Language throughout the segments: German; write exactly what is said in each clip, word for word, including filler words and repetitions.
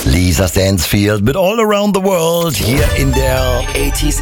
Lisa Stansfield mit All Around the World hier in der achtziger,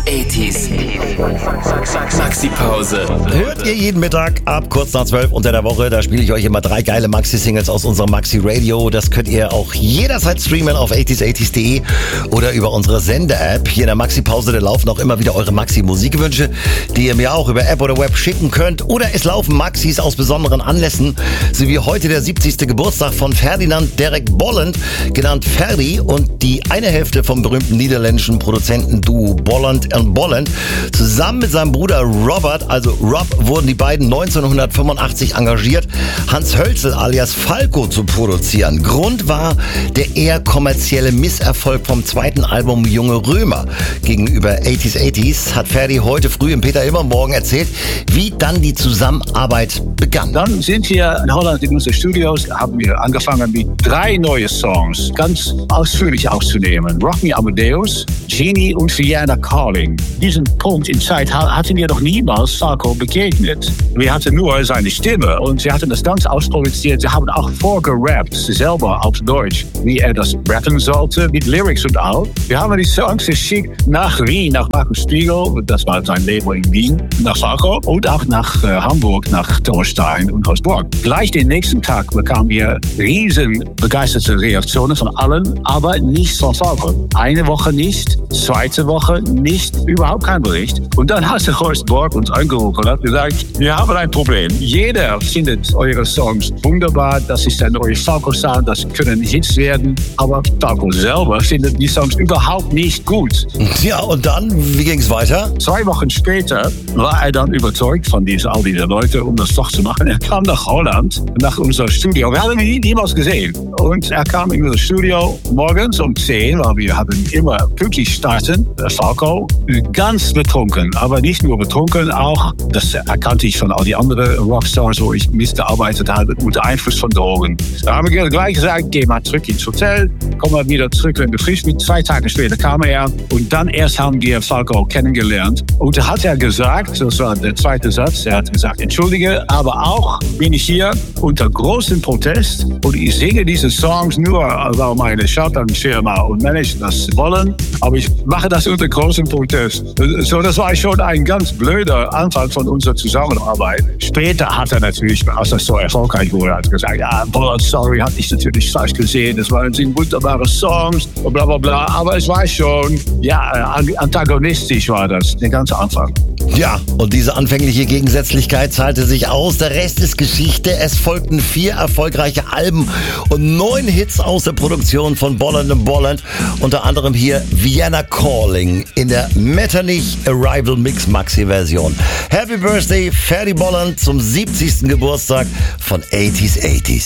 achtziger Maxi-Pause. Hört ihr jeden Mittag ab kurz nach zwölf unter der Woche. Da spiele ich euch immer drei geile Maxi-Singles aus unserem Maxi-Radio. Das könnt ihr auch jederzeit streamen auf achtziger achtziger punkt de oder über unsere Sende-App. Hier in der Maxi-Pause, da laufen auch immer wieder eure Maxi-Musikwünsche, die ihr mir auch über App oder Web schicken könnt. Oder es laufen Maxis aus besonderen Anlässen, so wie heute der siebzigste Geburtstag von Ferdinand Derek Bolland, genannt Ferdi, und die eine Hälfte vom berühmten niederländischen Produzentenduo Bolland and Bolland. Zusammen mit seinem Bruder Robert, also Rob, wurden die beiden neunzehnhundertfünfundachtzig engagiert, Hans Hölzel alias Falco zu produzieren. Grund war der eher kommerzielle Misserfolg vom zweiten Album Junge Römer. Gegenüber achtziger achtziger hat Ferdi heute früh im Peter Immer Morgen erzählt, wie dann die Zusammenarbeit begann. Dann sind wir in Holland in unseren Studios, haben wir angefangen mit drei neue Songs ganz ausführlich aufzunehmen. Rock Me Amadeus, Genie und Vienna Calling. Diesen Punkt in Zeit hatten wir noch niemals Falco begegnet. Wir hatten nur seine Stimme und sie hatten das ganz ausproduziert. Sie haben auch vorgerappt, selber auf Deutsch, wie er das rappen sollte, mit Lyrics und all. Wir haben die Songs geschickt nach Wien, nach Markus Spiegel, das war sein Label in Wien, nach Falco und auch nach äh, Hamburg, nach Thorstein und Hausburg. Gleich den nächsten Tag bekamen wir riesen begeisterte Reaktionen von allen, aber nicht von Falco. Eine Woche nicht, zweite Woche nicht, überhaupt kein Bericht. Und dann hat Horst Borg uns angerufen und hat gesagt, wir haben ein Problem. Jeder findet eure Songs wunderbar, das ist ein neuer Falco-Sound, das können Hits werden, aber Falco selber findet die Songs überhaupt nicht gut. Ja, und dann, wie ging's weiter? Zwei Wochen später war er dann überzeugt von diese, all diese Leute, um das doch zu machen. Er kam nach Holland, nach unser Studio. Wir haben ihn niemals gesehen. Und er kam in unser Studio morgens um zehn, weil wir haben immer pünktlich starten. Falco, ganz betrunken, aber nicht nur betrunken, auch, das erkannte ich von all die anderen Rockstars, wo ich mitgearbeitet habe, unter Einfluss von Drogen. Da haben wir gleich gesagt, geh mal zurück ins Hotel, komm mal wieder zurück, wenn du frisch bist. Zwei Tage später kam er und dann erst haben wir Falco kennengelernt. Und da hat er gesagt, das war der zweite Satz, er hat gesagt, entschuldige, aber auch bin ich hier unter großem Protest und ich singe diese Songs nur, weil meine Schallplattenfirma und Manager das wollen, aber ich mache das unter großem Protest. So, das war schon ein ganz blöder Anfang von unserer Zusammenarbeit. Später hat er natürlich, als das so erfolgreich wurde, hat gesagt, ja, Bolland, sorry, hatte ich natürlich falsch gesehen, das waren wunderbare Songs und bla bla bla, aber es war schon, ja, antagonistisch war das, der ganze Anfang. Ja, und diese anfängliche Gegensätzlichkeit zahlte sich aus. Der Rest ist Geschichte. Es folgten vier erfolgreiche Alben und neun Hits aus der Produktion von Bolland and Bolland. Unter anderem hier Vienna Calling in der Metternich Arrival Mix Maxi Version. Happy Birthday, Ferdi Bolland, zum siebzigsten Geburtstag von achtziger achtziger.